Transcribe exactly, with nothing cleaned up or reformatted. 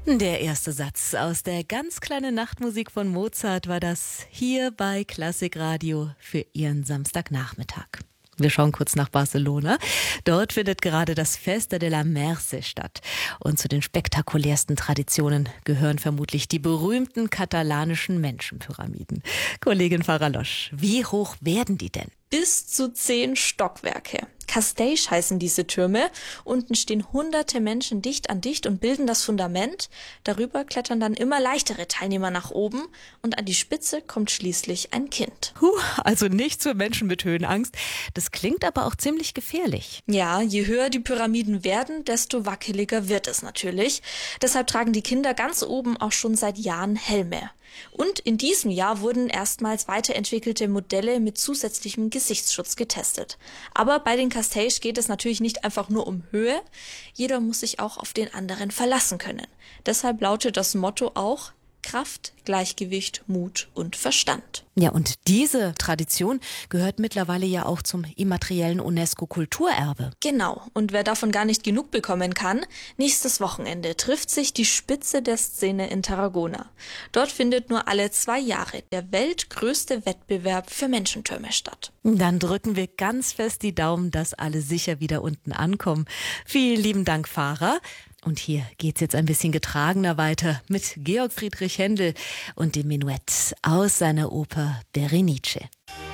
Der erste Satz aus der ganz kleinen Nachtmusik von Mozart war das hier bei Klassikradio für Ihren Samstagnachmittag. Wir schauen kurz nach Barcelona. Dort findet gerade das Festa de la Mercè statt. Und zu den spektakulärsten Traditionen gehören vermutlich die berühmten katalanischen Menschenpyramiden. Kollegin Farah Losch, wie hoch werden die denn? Bis zu zehn Stockwerke. Castells heißen diese Türme. Unten stehen hunderte Menschen dicht an dicht und bilden das Fundament. Darüber klettern dann immer leichtere Teilnehmer nach oben und an die Spitze kommt schließlich ein Kind. Huh, also nicht für Menschen mit Höhenangst. Das klingt aber auch ziemlich gefährlich. Ja, je höher die Pyramiden werden, desto wackeliger wird es natürlich. Deshalb tragen die Kinder ganz oben auch schon seit Jahren Helme. Und in diesem Jahr wurden erstmals weiterentwickelte Modelle mit zusätzlichem Gesichtsschutz getestet. Aber bei den Castells geht es natürlich nicht einfach nur um Höhe. Jeder muss sich auch auf den anderen verlassen können. Deshalb lautet das Motto auch Kraft, Gleichgewicht, Mut und Verstand. Ja, und diese Tradition gehört mittlerweile ja auch zum immateriellen UNESCO-Kulturerbe. Genau, und wer davon gar nicht genug bekommen kann, nächstes Wochenende trifft sich die Spitze der Szene in Tarragona. Dort findet nur alle zwei Jahre der weltgrößte Wettbewerb für Menschentürme statt. Dann drücken wir ganz fest die Daumen, dass alle sicher wieder unten ankommen. Vielen lieben Dank, Farah. Und hier geht's jetzt ein bisschen getragener weiter mit Georg Friedrich Händel und dem Menuett aus seiner Oper Berenice.